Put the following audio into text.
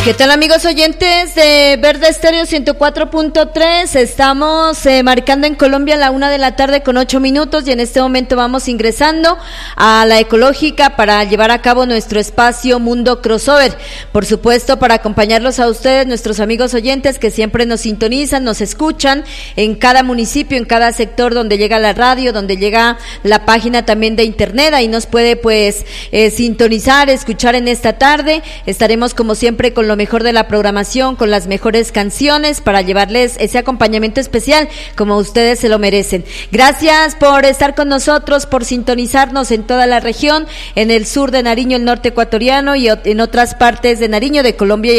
¿Qué tal, amigos oyentes de Verde Estéreo 104.3? Estamos marcando en Colombia la 1:08 y en este momento vamos ingresando a la Ecológica para llevar a cabo nuestro espacio Mundo Crossover. Por supuesto, para acompañarlos a ustedes, nuestros amigos oyentes que siempre nos sintonizan, nos escuchan en cada municipio, en cada sector donde llega la radio, donde llega la página también de internet. Ahí nos puede sintonizar, escuchar en esta tarde. Estaremos como siempre con lo mejor de la programación, con las mejores canciones para llevarles ese acompañamiento especial como ustedes se lo merecen. Gracias por estar con nosotros, por sintonizarnos en toda la región, en el sur de Nariño, el norte ecuatoriano y en otras partes de Nariño, de Colombia y